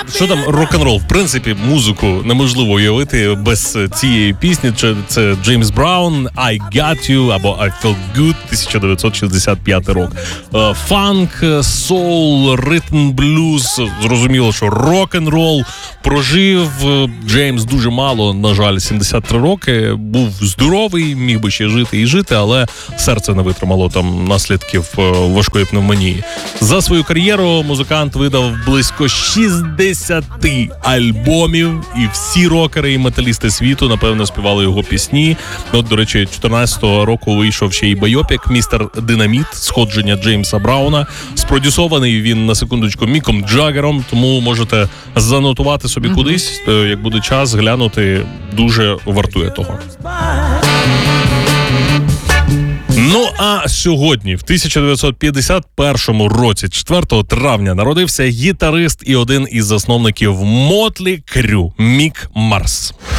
що там рок-н-рол? В принципі, музику неможливо уявити без цієї пісні. Це Джеймс Браун, I Got You або I Feel Good, 1965 рок. Фанк, соул, ритм, блюз. Зрозуміло, що рок-н-рол. Прожив Джеймс дуже мало, на жаль, 73 роки. Був здоровий, міг би ще жити і жити, але серце не витримало там наслідків важкої пневмонії. За свою кар'єру музикант видав близько 60 альбомів, і всі рокери і металісти світу, напевно, співали його пісні. От, до речі, 14-го року вийшов ще й байопік «Містер Динаміт», сходження Джеймса Брауна. Спродюсований він, на секундочку, Міком Джаггером, тому можете занотувати собі кудись, як буде час, глянути, дуже вартує того. Ну, а сьогодні, в 1951 році, 4 травня, народився гітарист і один із засновників Мотлі Крю Мік Марс.